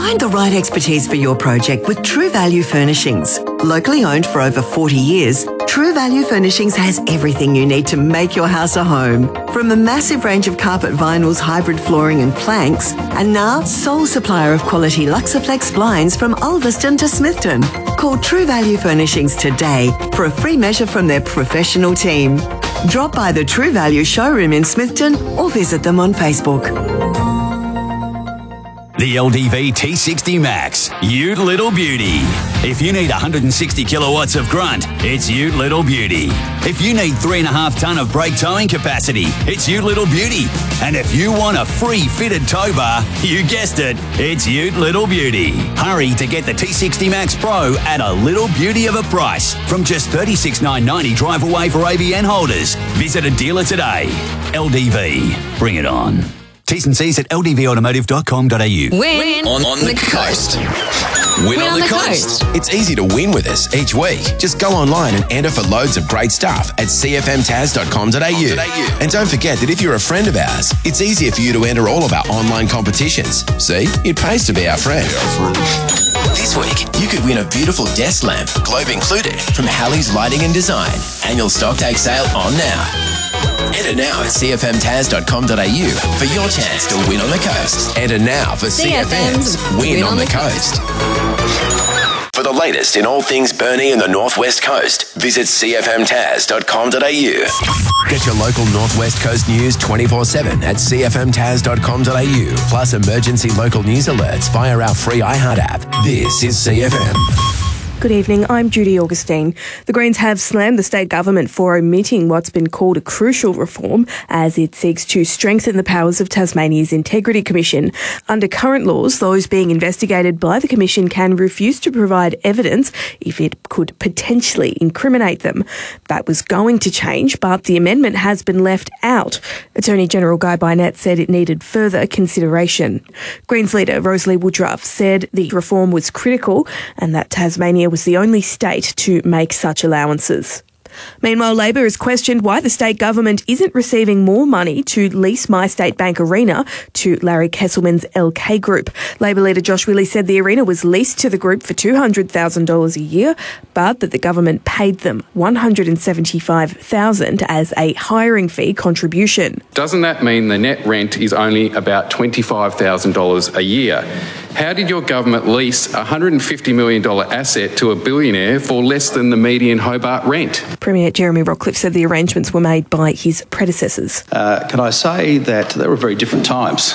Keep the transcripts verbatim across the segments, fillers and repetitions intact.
Find the right expertise for your project with True Value Furnishings. Locally owned for over forty years, True Value Furnishings has everything you need to make your house a home. From a massive range of carpet vinyls, hybrid flooring and planks, and now sole supplier of quality Luxaflex blinds from Ulverston to Smithton. Call True Value Furnishings today for a free measure from their professional team. Drop by the True Value showroom in Smithton or visit them on Facebook. The L D V T sixty Max, Ute Little Beauty. If you need one hundred sixty kilowatts of grunt, it's Ute Little Beauty. If you need three and a half tonne of brake towing capacity, it's Ute Little Beauty. And if you want a free fitted tow bar, you guessed it, it's Ute Little Beauty. Hurry to get the T sixty Max Pro at a little beauty of a price from just thirty-six thousand nine hundred ninety drive away for A B N holders. Visit a dealer today. L D V, bring it on. T's and C's at l d v automotive dot com dot a u. Win on, on the, the coast. coast. Win, win on, on the, the coast. coast. It's easy to win with us each week. Just go online and enter for loads of great stuff at c f m taz dot com dot a u. And don't forget that if you're a friend of ours, it's easier for you to enter all of our online competitions. See, it pays to be our friend. This week, you could win a beautiful desk lamp, globe included, from Halley's Lighting and Design. Annual stock take sale on now. Enter now at c f m taz dot com dot a u for your chance to win on the coast. Enter now for C F M's Win, win on, on the, the coast. coast. For the latest in all things Burnie and the Northwest Coast, visit c f m taz dot com dot a u. Get your local Northwest Coast news twenty-four seven at c f m taz dot com dot a u, plus emergency local news alerts via our free iHeart app. This is C F M. Good evening, I'm Judy Augustine. The Greens have slammed the state government for omitting what's been called a crucial reform as it seeks to strengthen the powers of Tasmania's Integrity Commission. Under current laws, those being investigated by the Commission can refuse to provide evidence if it could potentially incriminate them. That was going to change, but the amendment has been left out. Attorney General Guy Barnett said it needed further consideration. Greens leader Rosalie Woodruff said the reform was critical and that Tasmania was the only state to make such allowances. Meanwhile, Labor has questioned why the state government isn't receiving more money to lease MyState Bank Arena to Larry Kesselman's L K Group. Labor leader Josh Willey said the arena was leased to the group for two hundred thousand dollars a year, but that the government paid them one hundred seventy-five thousand dollars as a hiring fee contribution. Doesn't that mean the net rent is only about twenty-five thousand dollars a year? How did your government lease a one hundred fifty million dollars asset to a billionaire for less than the median Hobart rent? Premier Jeremy Rockcliffe said the arrangements were made by his predecessors. Uh, can I say that there were very different times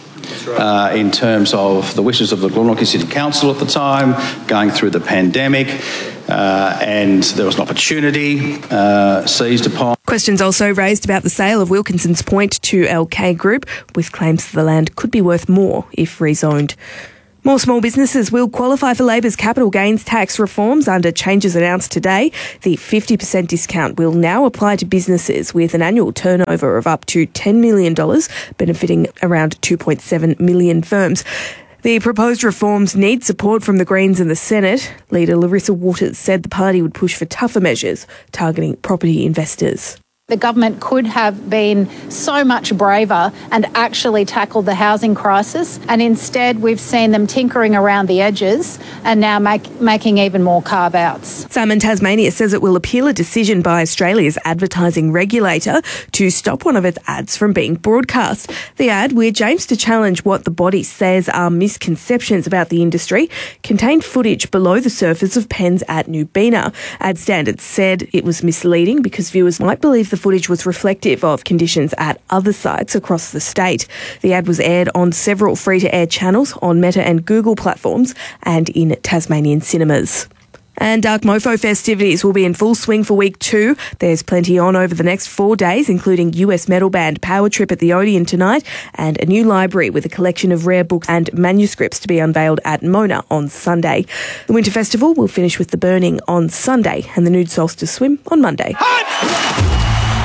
uh, in terms of the wishes of the Glenorchy City Council at the time, going through the pandemic, uh, and there was an opportunity uh, seized upon. Questions also raised about the sale of Wilkinson's Point to L K Group, with claims that the land could be worth more if rezoned. More small businesses will qualify for Labor's capital gains tax reforms under changes announced today. The fifty percent discount will now apply to businesses with an annual turnover of up to ten million dollars, benefiting around two point seven million firms. The proposed reforms need support from the Greens and the Senate. Leader Larissa Waters said the party would push for tougher measures targeting property investors. The government could have been so much braver and actually tackled the housing crisis, and instead we've seen them tinkering around the edges and now make, making even more carve-outs. Salmon Tasmania says it will appeal a decision by Australia's advertising regulator to stop one of its ads from being broadcast. The ad, which aims to challenge what the body says are misconceptions about the industry, contained footage below the surface of pens at Nubina. Ad Standards said it was misleading because viewers might believe the footage was reflective of conditions at other sites across the state. The ad was aired on several free-to-air channels on Meta and Google platforms and in Tasmanian cinemas. And Dark Mofo festivities will be in full swing for week two. There's plenty on over the next four days, including U S metal band Power Trip at the Odeon tonight and a new library with a collection of rare books and manuscripts to be unveiled at Mona on Sunday. The Winter Festival will finish with the burning on Sunday and the Nude Solstice Swim on Monday.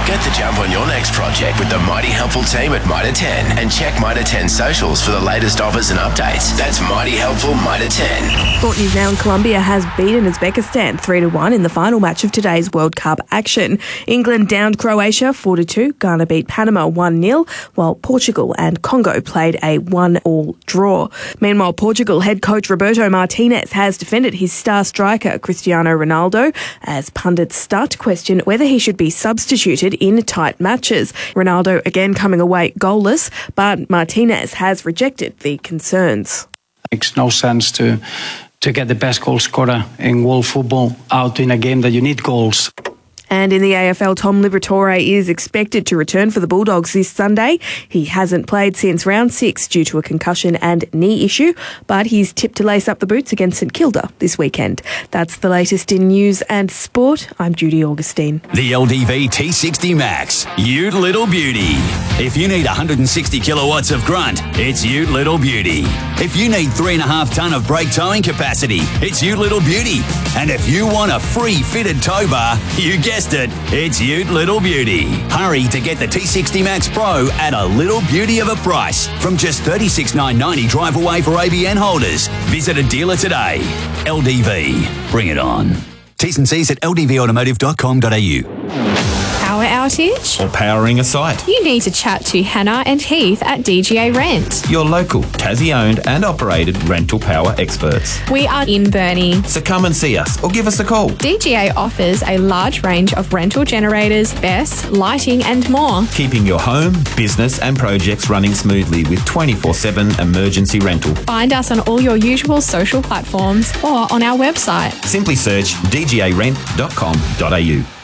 Get the jump on your next project with the Mighty Helpful team at Mitre ten and check Mitre ten socials for the latest offers and updates. That's Mighty Helpful Mitre ten. Sport News Now in Colombia has beaten Uzbekistan three to one in the final match of today's World Cup action. England downed Croatia four to two. Ghana beat Panama one nil, while Portugal and Congo played a one all draw. Meanwhile, Portugal head coach Roberto Martinez has defended his star striker Cristiano Ronaldo as pundits start to question whether he should be substituted in tight matches. Ronaldo again coming away goalless, but Martinez has rejected the concerns. Makes no sense to to get the best goal scorer in world football out in a game that you need goals. And in the A F L, Tom Liberatore is expected to return for the Bulldogs this Sunday. He hasn't played since round six due to a concussion and knee issue, but he's tipped to lace up the boots against St Kilda this weekend. That's the latest in news and sport. I'm Judy Augustine. The L D V T sixty Max, Ute Little Beauty. If you need one hundred sixty kilowatts of grunt, it's Ute Little Beauty. If you need three and a half tonne of brake towing capacity, it's Ute Little Beauty. And if you want a free fitted tow bar, you get it, it's Ute Little Beauty. Hurry to get the T sixty Max Pro at a little beauty of a price from just thirty-six thousand nine hundred ninety drive away for A B N holders. Visit a dealer today. L D V, bring it on. T's and C's at l d v automotive dot com dot a u. Power outage? Or powering a site? You need to chat to Hannah and Heath at D G A Rent. Your local, Tassie-owned and operated rental power experts. We are in Burnie. So come and see us or give us a call. D G A offers a large range of rental generators, B E S, lighting and more. Keeping your home, business and projects running smoothly with twenty-four seven emergency rental. Find us on all your usual social platforms or on our website. Simply search d g a rent dot com dot a u.